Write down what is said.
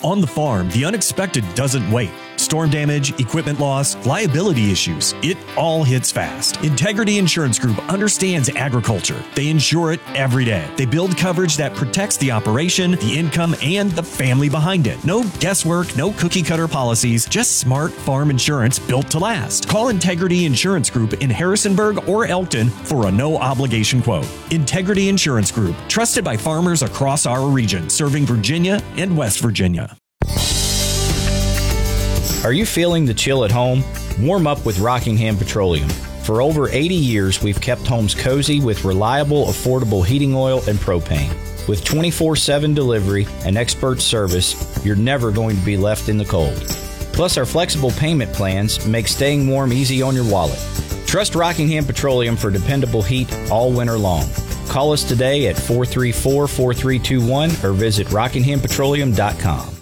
On the farm, the unexpected doesn't wait. Storm damage, equipment loss, liability issues, it all hits fast. Integrity Insurance Group understands agriculture. They insure it every day. They build coverage that protects the operation, the income, and the family behind it. No guesswork, no cookie-cutter policies, just smart farm insurance built to last. Call Integrity Insurance Group in Harrisonburg or Elkton for a no-obligation quote. Integrity Insurance Group, trusted by farmers across our region, serving Virginia and West Virginia. Are you feeling the chill at home? Warm up with Rockingham Petroleum. For over 80 years, we've kept homes cozy with reliable, affordable heating oil and propane. With 24/7 delivery and expert service, you're never going to be left in the cold. Plus, our flexible payment plans make staying warm easy on your wallet. Trust Rockingham Petroleum for dependable heat all winter long. Call us today at 434-4321 or visit rockinghampetroleum.com.